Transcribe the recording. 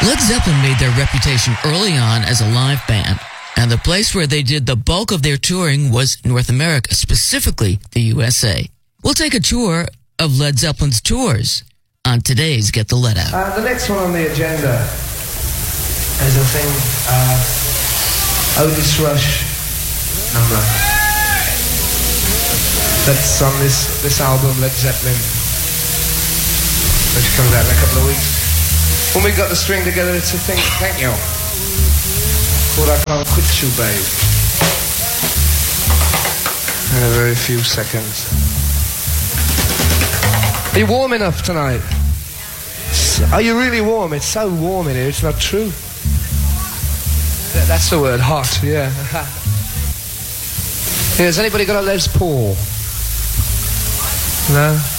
Led Zeppelin made their reputation early on as a live band, and the place where they did the bulk of their touring was North America, specifically the USA. We'll take a tour of Led Zeppelin's tours on today's Get the Lead Out. The next one on the agenda is a thing, Otis Rush number. That's on this album, Led Zeppelin, which comes out in a couple of weeks. When we got the string together, it's a thing, thank you, called I Can't Quit You, Babe. In a very few seconds. Are you warm enough tonight? Are you really warm? It's so warm in here, it's not true. That's the word, hot, yeah. Has anybody got a Les Paul? No?